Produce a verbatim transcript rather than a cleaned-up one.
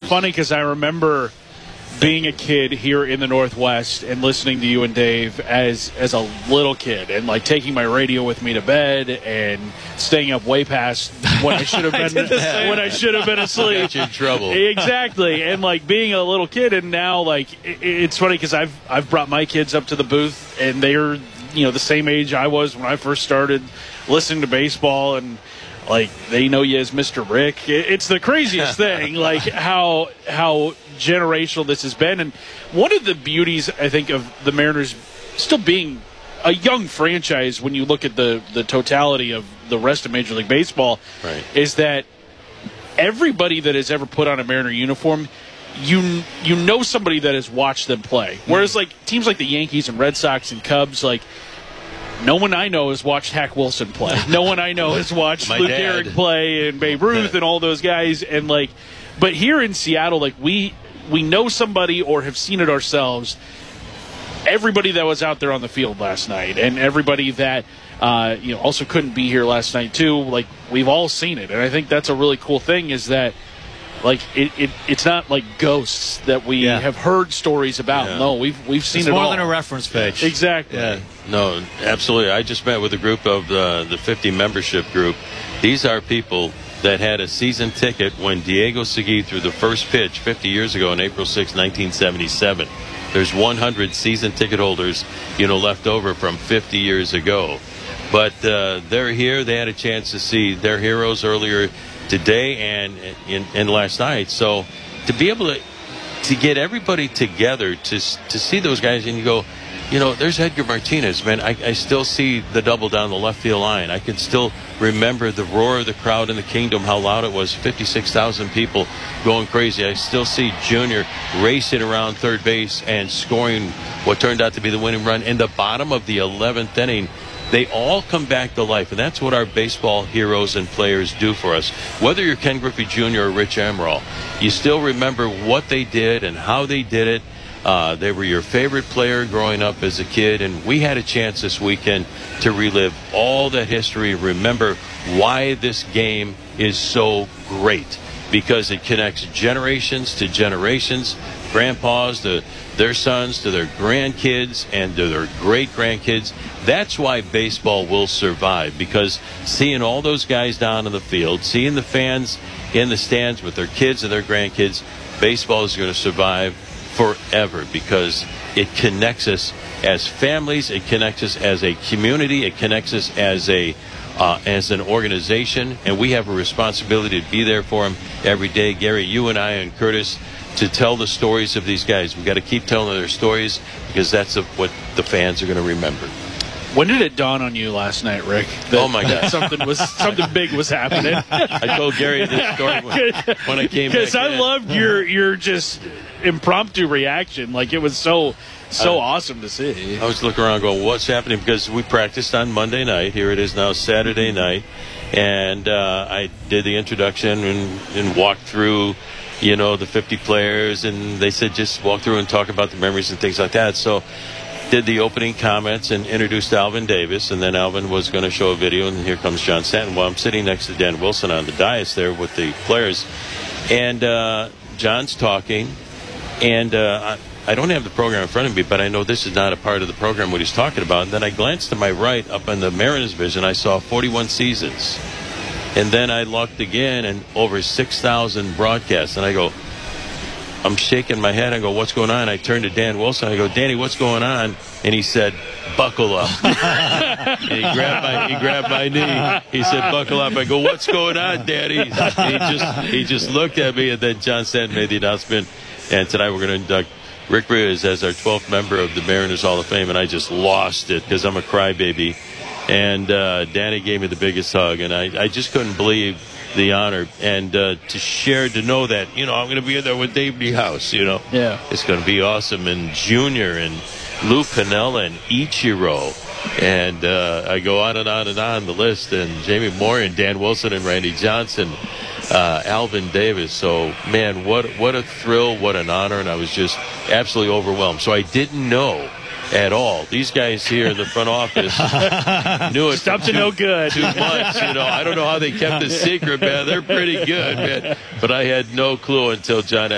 funny because I remember being a kid here in the Northwest and listening to you and Dave as as a little kid, and like taking my radio with me to bed and staying up way past when I should have been when I should have been asleep. Got you in trouble. Exactly, and like being a little kid, and now like it, it's funny because I've I've brought my kids up to the booth, and they're you know the same age I was when I first started listening to baseball, and like they know you as Mister Rick. It's the craziest thing, like how how generational this has been. And one of the beauties, I think, of the Mariners still being a young franchise when you look at the, the totality of the rest of Major League Baseball, right, is that everybody that has ever put on a Mariner uniform, you you know somebody that has watched them play. Whereas like teams like the Yankees and Red Sox and Cubs, like no one I know has watched Hack Wilson play. No one I know has watched My Lou dad. Gehrig play and Babe Ruth and all those guys. And like, but here in Seattle, like we we know somebody or have seen it ourselves. Everybody that was out there on the field last night, and everybody that uh, you know also couldn't be here last night too. Like we've all seen it, and I think that's a really cool thing. Is that like it, it it's not like ghosts that we Yeah. have heard stories about. Yeah. No, we've we've seen It's it more all. than a reference page. Exactly. Yeah, no, absolutely. I just met with a group of uh, the fifty membership group. These are people that had a season ticket when Diego Segui threw the first pitch fifty years ago on April sixth, nineteen seventy-seven. There's one hundred season ticket holders, you know, left over from fifty years ago. But uh, they're here. They had a chance to see their heroes earlier today and, and, and last night. So to be able to to get everybody together to to see those guys, and you go, you know, there's Edgar Martinez, man. I, I still see the double down the left field line. I can still remember the roar of the crowd in the Kingdom, how loud it was, fifty-six thousand people going crazy. I still see Junior racing around third base and scoring what turned out to be the winning run in the bottom of the eleventh inning. They all come back to life, and that's what our baseball heroes and players do for us. Whether you're Ken Griffey Junior or Rich Amaral, you still remember what they did and how they did it. Uh, they were your favorite player growing up as a kid, and we had a chance this weekend to relive all that history, remember why this game is so great, because it connects generations to generations, grandpas to their sons, to their grandkids, and to their great-grandkids. That's why baseball will survive, because seeing all those guys down in the field, seeing the fans in the stands with their kids and their grandkids, baseball is going to survive forever, because it connects us as families, it connects us as a community, it connects us as a uh, as an organization, and we have a responsibility to be there for them every day. Gary, you and I and Curtis, to tell the stories of these guys. We've got to keep telling their stories, because that's what the fans are going to remember. When did it dawn on you last night, Rick? That, Oh, my God. that something was something big was happening. I told Gary this story when, when I came back Because I in. loved your your just impromptu reaction. Like it was so so Uh, awesome to see. I was looking around going, what's happening? Because we practiced on Monday night. Here it is now Saturday night. And uh, I did the introduction and, and walked through, you know, the fifty players. And they said just walk through and talk about the memories and things like that. So did the opening comments and introduced Alvin Davis. And then Alvin was going to show a video. And here comes John Stanton. Well, I'm sitting next to Dan Wilson on the dais there with the players. And uh, John's talking. And uh, I, I don't have the program in front of me, but I know this is not a part of the program what he's talking about. And then I glanced to my right up in the Mariners vision. I saw forty-one seasons. And then I looked again and over six thousand broadcasts. And I go, I'm shaking my head. I go, what's going on? I turned to Dan Wilson. I go, Danny, what's going on? And he said, buckle up. And he grabbed my he grabbed my knee. He said, buckle up. I go, what's going on, Daddy? He just he just looked at me, and then John Stanton made the announcement. And tonight we're going to induct Rick Rios as our twelfth member of the Mariners Hall of Fame. And I just lost it because I'm a crybaby. And uh, Danny gave me the biggest hug, and I, I just couldn't believe the honor. And uh, to share, to know that, you know, I'm going to be in there with Dave Niehaus, you know. Yeah. It's going to be awesome. And Junior and Lou Piniella and Ichiro. And uh, I go on and on and on the list. And Jamie Moore and Dan Wilson and Randy Johnson, uh, Alvin Davis. So, man, what what a thrill, what an honor. And I was just absolutely overwhelmed. So I didn't know at all. These guys here in the front office knew it. It's up to no good. Two months, you know. I don't know how they kept the secret, man. They're pretty good, man. But I had no clue until John